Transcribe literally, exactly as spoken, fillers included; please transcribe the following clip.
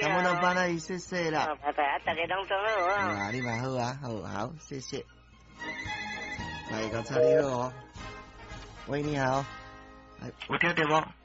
感恩老板阿姨，谢谢啦。 好，拜拜，啊，大家拢做好啊。 啊，你蛮好啊，好好，谢谢。来，刚才你好哦。喂，你好。哎，有听到无？